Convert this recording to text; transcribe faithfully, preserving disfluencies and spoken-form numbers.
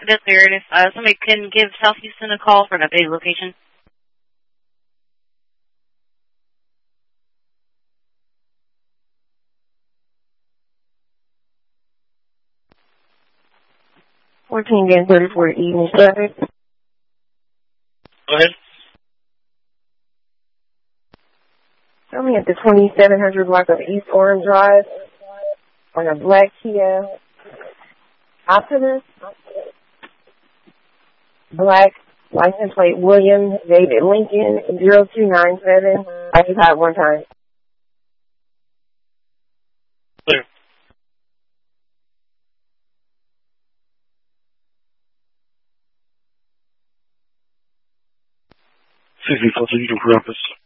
That's weird. If uh, somebody can give South Houston a call for an updated location. fourteen and thirty-four evening traffic. Go ahead. Show me at the twenty-seven hundred block of East Orange Drive on a black Kia Optimus. Black, license plate William David Lincoln, zero two nine seven. I just had one time. Clear. Sixty-four, you can office.